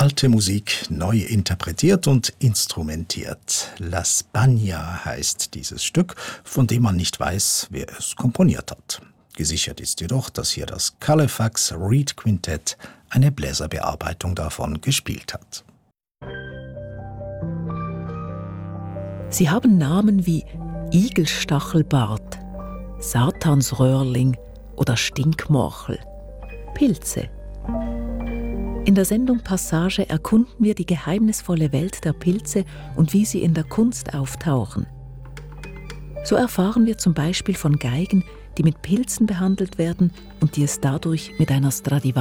Alte Musik neu interpretiert und instrumentiert. La Spagna heißt dieses Stück, von dem man nicht weiß, wer es komponiert hat. Gesichert ist jedoch, dass hier das Halifax Reed Quintett eine Bläserbearbeitung davon gespielt hat. Sie haben Namen wie Igelstachelbart, Satansröhrling oder Stinkmorchel. Pilze. In der Sendung Passage erkunden wir die geheimnisvolle Welt der Pilze und wie sie in der Kunst auftauchen. So erfahren wir zum Beispiel von Geigen, die mit Pilzen behandelt werden und die es dadurch mit einer Stradivari